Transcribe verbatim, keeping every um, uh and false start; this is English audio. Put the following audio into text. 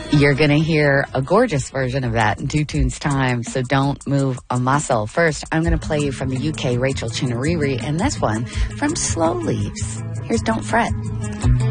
You're going to hear a gorgeous version of that in two tunes time, so don't move a muscle. First, I'm going to play you from the U K, Rachel Chinariri, and this one from Slow Leaves. Here's Don't Fret.